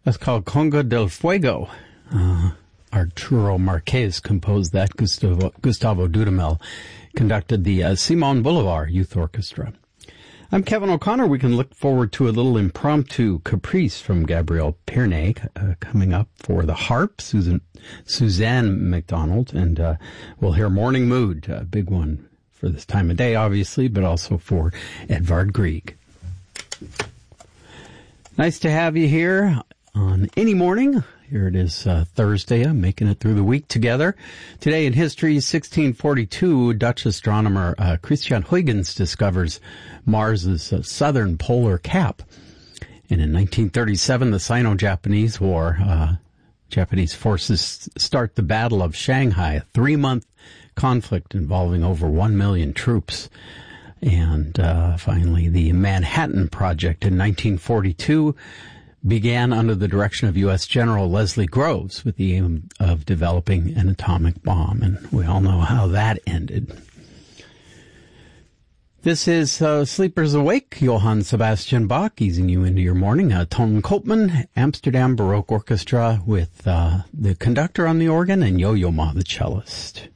That's called Conga del Fuego. Arturo Marquez composed that. Gustavo Dudamel conducted the Simon Bolivar Youth Orchestra. I'm Kevin O'Connor. We can look forward to a little impromptu caprice from Gabrielle Pierney coming up for the harp, Suzanne McDonald, and we'll hear Morning Mood, a big one for this time of day, obviously, but also for Edvard Grieg. Nice to have you here on any morning. Here it is Thursday. I'm making it through the week together. Today in history, 1642, Dutch astronomer Christian Huygens discovers Mars's southern polar cap. And in 1937, the Sino-Japanese War, Japanese forces start the Battle of Shanghai, a 3-month conflict involving over 1 million troops. And finally, the Manhattan Project in 1942 began under the direction of U.S. General Leslie Groves with the aim of developing an atomic bomb. And we all know how that ended. This is Sleepers Awake, Johann Sebastian Bach, easing you into your morning. Ton Koopman, Amsterdam Baroque Orchestra with the conductor on the organ and Yo-Yo Ma, the cellist.